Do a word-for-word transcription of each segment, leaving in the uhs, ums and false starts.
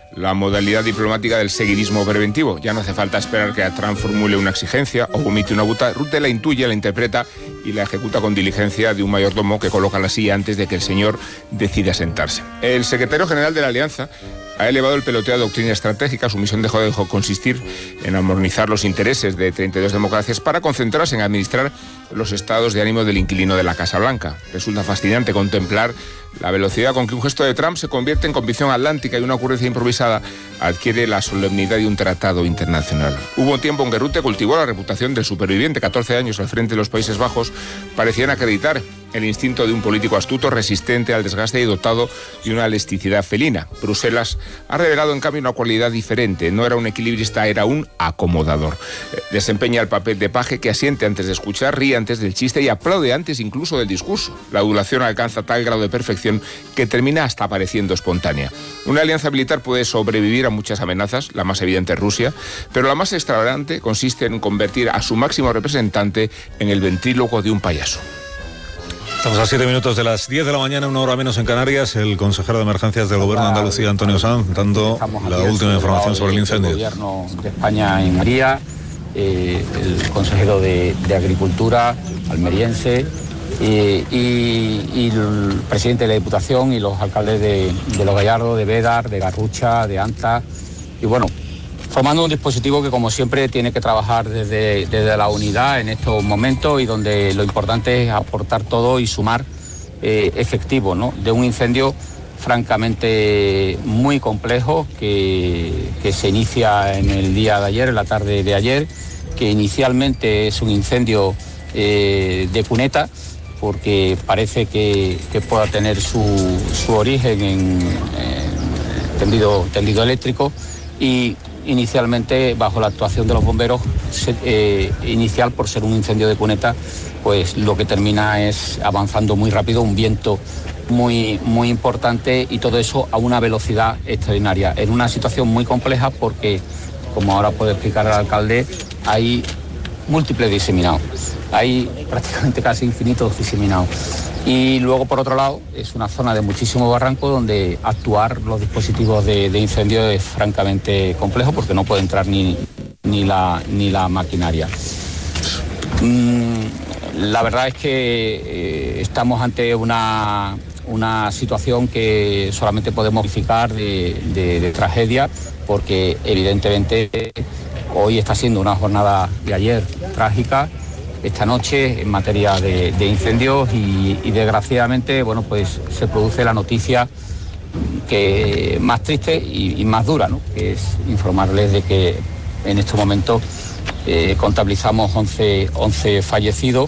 la modalidad diplomática del seguidismo preventivo. Ya no hace falta esperar que Trump formule una exigencia o omite una buta. Rutte la intuye, la interpreta y la ejecuta con diligencia de un mayordomo que coloca la silla antes de que el señor decida sentarse. El secretario general de la Alianza ha elevado el peloteo a doctrina estratégica. Su misión dejó de consistir en armonizar los intereses de treinta y dos democracias para concentrarse en administrar los estados de ánimo del inquilino de la Casa Blanca. Resulta fascinante contemplar la velocidad con que un gesto de Trump se convierte en convicción atlántica y una ocurrencia improvisada adquiere la solemnidad de un tratado internacional. Hubo un tiempo en que Rutte cultivó la reputación del superviviente. catorce años al frente de los Países Bajos parecían acreditar el instinto de un político astuto, resistente al desgaste y dotado de una elasticidad felina. Bruselas ha revelado en cambio una cualidad diferente. No era un equilibrista, era un acomodador. Desempeña el papel de paje que asiente antes de escuchar, ríe antes del chiste y aplaude antes incluso del discurso. La adulación alcanza tal grado de perfección que termina hasta pareciendo espontánea. Una alianza militar puede sobrevivir a muchas amenazas, la más evidente es Rusia, pero la más extravagante consiste en convertir a su máximo representante en el ventríloco de un payaso. Estamos a siete minutos de las diez de la mañana, una hora menos en Canarias. El consejero de Emergencias del Gobierno de Andalucía, Antonio Sanz, dando la última información sobre el incendio. El Gobierno de España en María, eh, el consejero de, de Agricultura almeriense eh, y, y el presidente de la Diputación y los alcaldes de, de Los Gallardos, de Bédar, de Garrucha, de Anta. Y bueno, formando un dispositivo que, como siempre, tiene que trabajar desde, desde la unidad en estos momentos y donde lo importante es aportar todo y sumar eh, efectivo, ¿no? De un incendio francamente muy complejo que, que se inicia en el día de ayer, en la tarde de ayer, que inicialmente es un incendio eh, de cuneta, porque parece que, que pueda tener su, su origen en, en tendido, tendido eléctrico y inicialmente, bajo la actuación de los bomberos, eh, inicial por ser un incendio de cuneta, pues lo que termina es avanzando muy rápido, un viento muy, muy importante y todo eso a una velocidad extraordinaria, en una situación muy compleja porque, como ahora puede explicar el alcalde, hay múltiples diseminados, hay prácticamente casi infinitos diseminados. Y luego, por otro lado, es una zona de muchísimo barranco donde actuar los dispositivos de, de incendio es francamente complejo porque no puede entrar ni, ni, la, ni la maquinaria. Mm, la verdad es que eh, estamos ante una, una situación que solamente podemos calificar de, de, de tragedia porque evidentemente hoy está siendo una jornada de ayer trágica, esta noche en materia de, de incendios y, y desgraciadamente, bueno, pues se produce la noticia que más triste y, y más dura, ¿no? Que es informarles de que en estos momentos eh, contabilizamos once, once fallecidos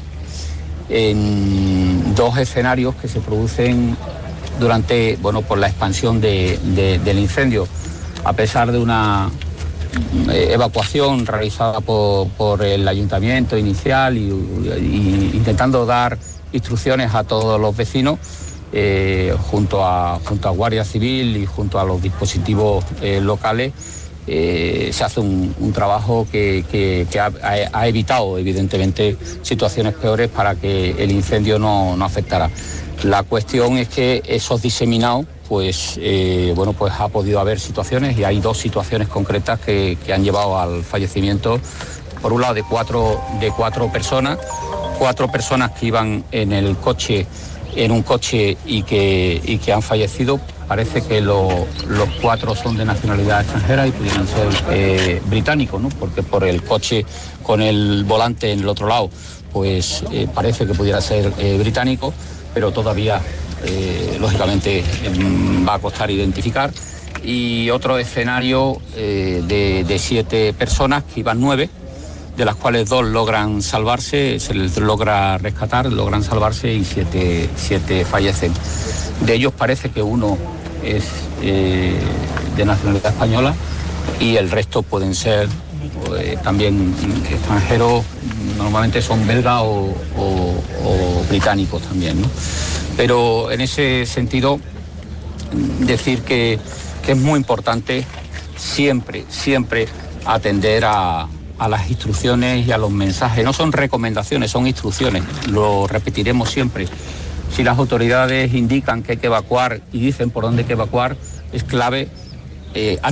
en dos escenarios que se producen durante, bueno, por la expansión de, de, del incendio, a pesar de una evacuación realizada por, por el ayuntamiento inicial y, y intentando dar instrucciones a todos los vecinos eh, junto a junto a Guardia Civil y junto a los dispositivos eh, locales eh, se hace un, un trabajo que, que, que ha, ha evitado evidentemente situaciones peores para que el incendio no, no afectara. La cuestión es que esos diseminados pues eh, bueno, pues ha podido haber situaciones y hay dos situaciones concretas que, que han llevado al fallecimiento, por un lado de cuatro, de cuatro personas, cuatro personas que iban en el coche, en un coche y que, y que han fallecido. Parece que lo, los cuatro son de nacionalidad extranjera y pudieran ser eh, británicos, ¿no? Porque por el coche con el volante en el otro lado, pues eh, parece que pudiera ser eh, británico, pero todavía Eh, lógicamente eh, va a costar identificar. Y otro escenario eh, de, de siete personas, que iban nueve, de las cuales dos logran salvarse, se les logra rescatar, logran salvarse y siete, siete fallecen. De ellos parece que uno es eh, de nacionalidad española y el resto pueden ser eh, también extranjeros, normalmente son belgas o, o, o británicos también, ¿no? Pero en ese sentido, decir que, que es muy importante siempre, siempre atender a, a las instrucciones y a los mensajes. No son recomendaciones, son instrucciones, lo repetiremos siempre. Si las autoridades indican que hay que evacuar y dicen por dónde hay que evacuar, es clave eh,